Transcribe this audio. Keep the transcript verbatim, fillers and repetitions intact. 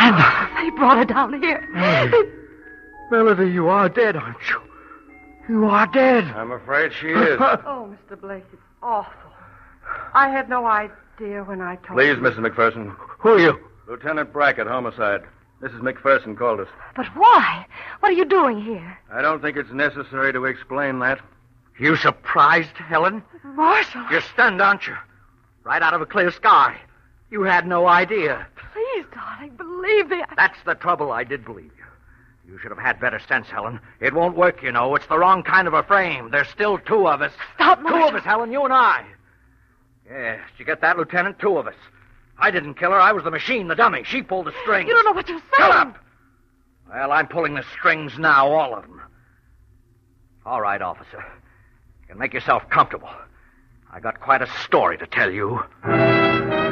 Amanda. They brought her down here. Melody. Melody, you are dead, aren't you? You are dead. I'm afraid she is. Oh, Mister Blake, it's awful. I had no idea when I told Please, you. Missus McPherson. Who are you? Lieutenant Brackett, homicide. Missus McPherson called us. But why? What are you doing here? I don't think it's necessary to explain that. You surprised, Helen? Marshal. You're stunned, aren't you? Right out of a clear sky. You had no idea. Please, darling, believe me. I... That's the trouble. I did believe you. You should have had better sense, Helen. It won't work, you know. It's the wrong kind of a frame. There's still two of us. Stop, Two Marshal. of us, Helen, you and I. Yes, did you get that, Lieutenant? Two of us. I didn't kill her. I was the machine, the dummy. She pulled the strings. You don't know what you're saying. Shut up! Well, I'm pulling the strings now, all of them. All right, officer. You can make yourself comfortable. I got quite a story to tell you.